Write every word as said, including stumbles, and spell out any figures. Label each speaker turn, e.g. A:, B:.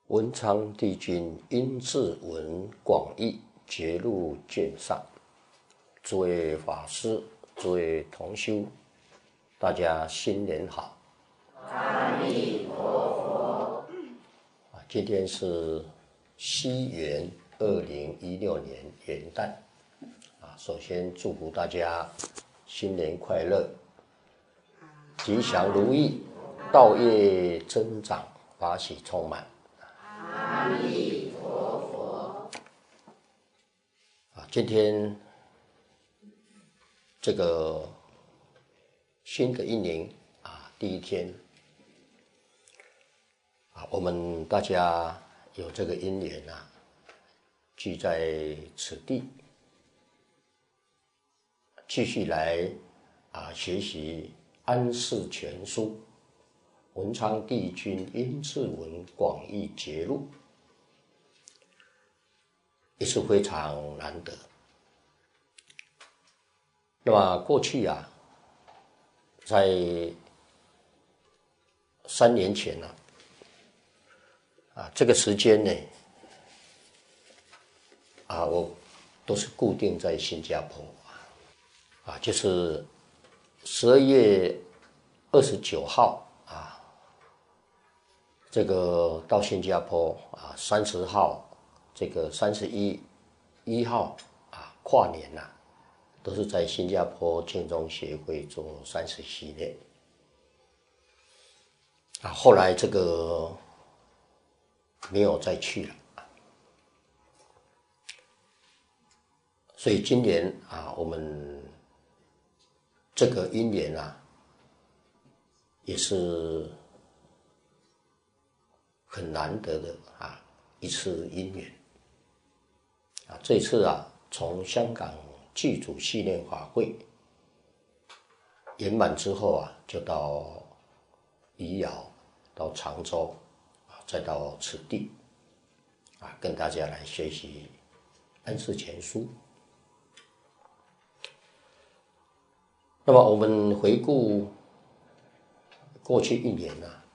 A: 文昌帝君殷志文广义节录卷上，诸位法师、诸位同修，大家新年好！
B: 阿弥陀佛。
A: 今天是西元二零一六年元旦啊，首先祝福大家新年快乐，吉祥如意，道业增长，法喜充满。
B: 阿弥陀佛。
A: 啊，今天这个新的一年啊，第一天啊，我们大家有这个因缘啊，聚在此地，继续来啊学习《安世全书》文昌帝君殷志文广义节录，也是非常难得。那么过去啊，在三年前呢、啊，啊这个时间呢，啊我都是固定在新加坡啊，啊就是十二月二十九号啊。这个到新加坡啊，三十号，这个三十一一号啊，跨年呐、啊，都是在新加坡建中协会做三十系列啊。后来这个没有再去了，所以今年啊，我们这个因缘啊，也是很难得的啊一次因缘啊！这次啊，从香港剧组系列法会圆满之后啊，就到宜瑶、到常州啊，再到此地啊，跟大家来学习《安世全书》。那么我们回顾过去一年啊。